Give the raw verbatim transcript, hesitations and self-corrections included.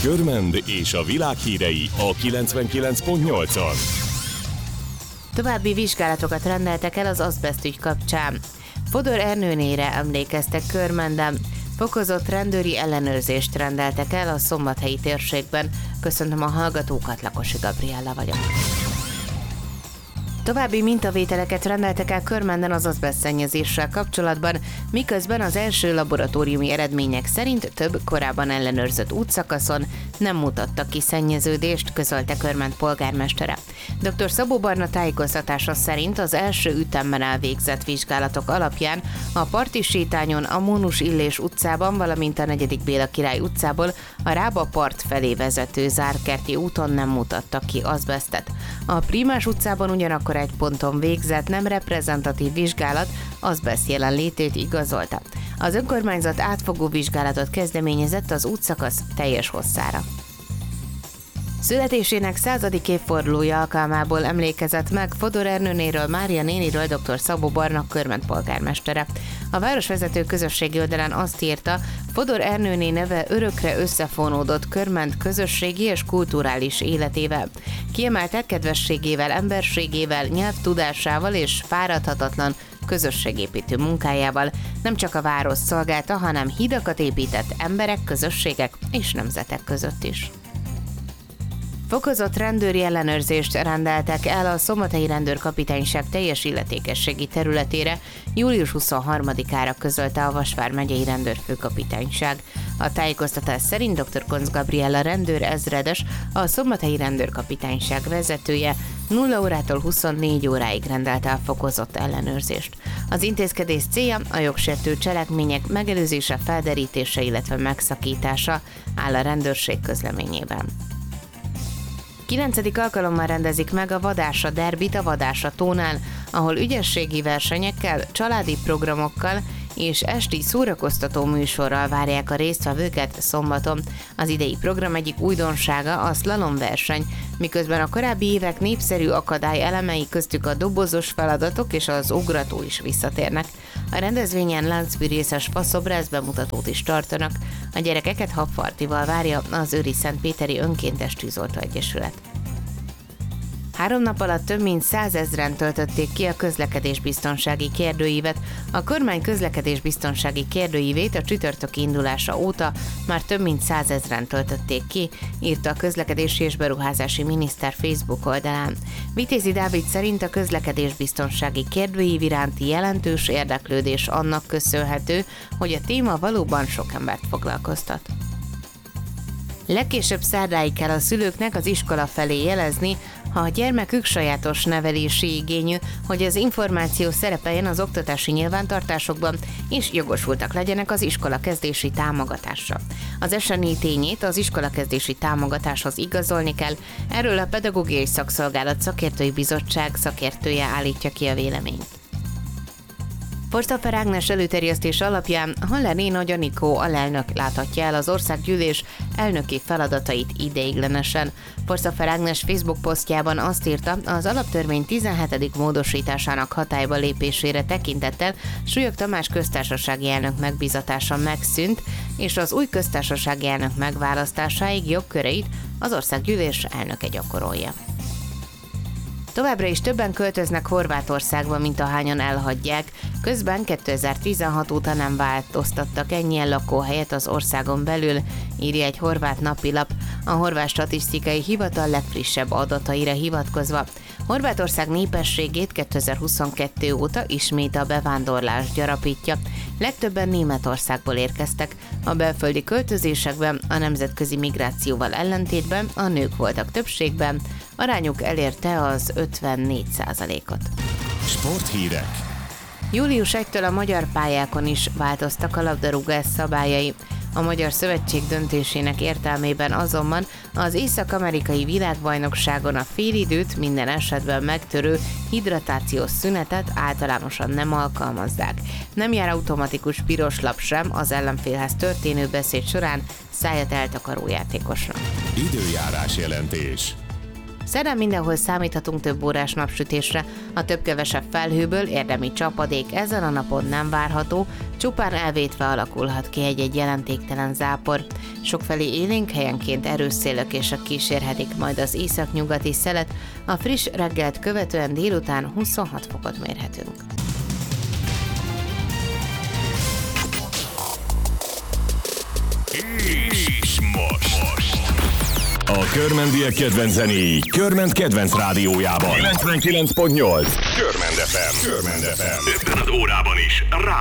Körmend és a világ hírei a kilencvenkilenc pont nyolcon. További vizsgálatokat rendeltek el az azbeszt ügy kapcsán. Fodor Ernőnére emlékeztek Körmenden. Fokozott rendőri ellenőrzést rendeltek el a szombathelyi térségben. Köszöntöm a hallgatókat, Lakosi Gabriella vagyok. További mintavételeket rendeltek el Körmenden az azbesztszennyezéssel kapcsolatban, miközben az első laboratóriumi eredmények szerint több korábban ellenőrzött útszakaszon nem mutattak ki szennyeződést, közölte Körmend polgármestere. dr. Szabó Barna tájékoztatása szerint az első ütemben elvégzett vizsgálatok alapján a Parti sétányon, a Mónus Illés utcában, valamint a negyedik Béla Király utcából a Rába part felé vezető Zárkerti úton nem mutattak ki azbesztet. A Prímás utcában ugyanakkor egy ponton végzett nem reprezentatív vizsgálat azbeszt jelenlétét igazolta. Az önkormányzat átfogó vizsgálatot kezdeményezett az útszakasz teljes hosszára. Születésének századik évfordulója alkalmából emlékezett meg Fodor Ernőnéről, Mária néniről dr. Szabó Barna Körmend polgármestere. A városvezető közösségi oldalán azt írta, Fodor Ernőné neve örökre összefonódott Körmend közösségi és kulturális életével. Kiemelte kedvességével, emberségével, nyelvtudásával és fáradhatatlan közösségépítő munkájával nem csak a város szolgálta, hanem hidakat épített emberek, közösségek és nemzetek között is. Fokozott rendőri ellenőrzést rendeltek el a Szombathelyi Rendőrkapitányság teljes illetékességi területére július huszonharmadikára, közölte a Vas vármegyei rendőrfőkapitányság. A tájékoztatás szerint dr. Koncz Gabriella rendőr ezredes, a Szombathelyi Rendőrkapitányság vezetője nulla órától huszonnégy óráig rendelte a fokozott ellenőrzést. Az intézkedés célja a jogsértő cselekmények megelőzése, felderítése, illetve megszakítása, áll a rendőrség közleményében. Kilencedik alkalommal rendezik meg a Vadása derbit a Vadása tónál, ahol ügyességi versenyekkel, családi programokkal és esti szórakoztató műsorral várják a résztvevőket szombaton. Az idei program egyik újdonsága a slalom verseny, miközben a korábbi évek népszerű akadály elemei, köztük a dobozos feladatok és az ugrató is visszatérnek. A rendezvényen láncfűrészes faszobrász bemutatót is tartanak. A gyerekeket habfartival várja az Őri Szentpéteri Önkéntes Tűzoltó Egyesület. Három nap alatt több mint százezren töltötték ki a közlekedésbiztonsági kérdőívet. A kormány közlekedésbiztonsági kérdőívét a csütörtöki indulása óta már több mint százezren töltötték ki, írta a közlekedési és beruházási miniszter Facebook oldalán. Vitézi Dávid szerint a közlekedésbiztonsági kérdőív iránti jelentős érdeklődés annak köszönhető, hogy a téma valóban sok embert foglalkoztat. Legkésőbb szerdáig kell a szülőknek az iskola felé jelezni, ha a gyermekük sajátos nevelési igényű, hogy az információ szerepeljen az oktatási nyilvántartásokban, és jogosultak legyenek az iskolakezdési támogatásra. Az esemény tényét az iskolakezdési támogatáshoz igazolni kell, erről a Pedagógiai Szakszolgálat Szakértői Bizottság szakértője állítja ki a véleményt. Forstafer Ágnes előterjesztés alapján Haller Nagy Anikó alelnök láthatja el az országgyűlés elnöki feladatait ideiglenesen. Forstafer Ágnes Facebook posztjában azt írta, az alaptörvény tizenhetedik módosításának hatályba lépésére tekintettel Súlyog Tamás köztársasági elnök megbízatása megszűnt, és az új köztársasági elnök megválasztásáig jogköreit az országgyűlés elnöke gyakorolja. Továbbra is többen költöznek Horvátországba, mint ahányan elhagyják, közben kétezer-tizenhat óta nem változtattak ennyien lakóhelyet az országon belül, írja egy horvát napilap, a Horvát Statisztikai Hivatal legfrissebb adataira hivatkozva. Horvátország népességét kétezer-huszonkettő óta ismét a bevándorlás gyarapítja. Legtöbben Németországból érkeztek. A belföldi költözésekben a nemzetközi migrációval ellentétben a nők voltak többségben, arányuk elérte az ötvennégy százalékot. Sporthírek. július elsejétől a magyar pályákon is változtak a labdarúgás szabályai. A Magyar Szövetség döntésének értelmében azonban az észak-amerikai világbajnokságon a félidőt, minden esetben megtörő hidratációs szünetet általánosan nem alkalmazzák. Nem jár automatikus piros lap sem az ellenfélhez történő beszéd során szájat eltakaró játékosra. Időjárás jelentés. Szerdán mindenhol számíthatunk több órás napsütésre. A több-kevesebb felhőből érdemi csapadék ezen a napon nem várható, csupán elvétve alakulhat ki egy-egy jelentéktelen zápor. Sokfelé élénk, helyenként erős szélökések kísérhetik majd az északnyugati szelet, a friss reggelt követően délután huszonhat fokot mérhetünk. És most, most. A körmendiek kedvenc zenéi Körment kedvenc rádiójában. kilencvenkilenc pont nyolc Körmend ef em. Körmend ef em. Ebben az órában is rádió.